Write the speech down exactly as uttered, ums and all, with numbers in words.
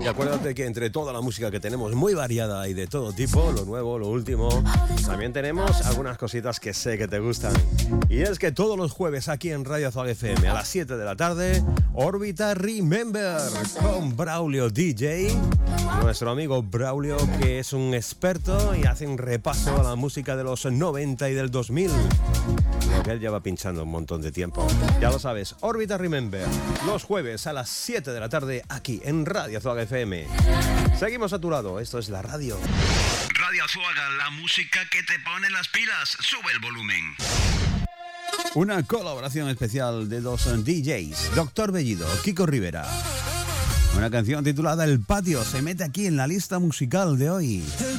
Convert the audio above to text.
acuérdate que entre toda la música que tenemos, muy variada y de todo tipo, lo nuevo, lo último, también tenemos algunas cositas que sé que te gustan. Y es que todos los jueves aquí en Radio Azul F M a las siete de la tarde, Órbita Remember con Braulio D J, nuestro amigo Braulio, que es un experto y hace un repaso a la música de los noventa y del dos mil, lo que él lleva pinchando un montón de tiempo. Ya lo sabes, Órbita Remember, los jueves a las siete de la tarde aquí en Radio Azul F M. Seguimos a tu lado, esto es la radio. Radio Azuaga, la música que te pone las pilas. Sube el volumen. Una colaboración especial de dos D Js, Doctor Bellido, Kiko Rivera. Una canción titulada El Patio se mete aquí en la lista musical de hoy.